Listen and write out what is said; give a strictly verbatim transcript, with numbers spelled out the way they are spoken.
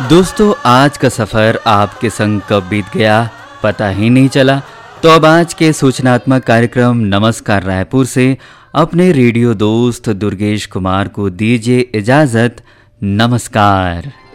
दोस्तों, आज का सफ़र आपके संग कब बीत गया पता ही नहीं चला। तो अब आज के सूचनात्मक कार्यक्रम नमस्कार रायपुर से अपने रेडियो दोस्त दुर्गेश कुमार को दीजिए इजाज़त। नमस्कार।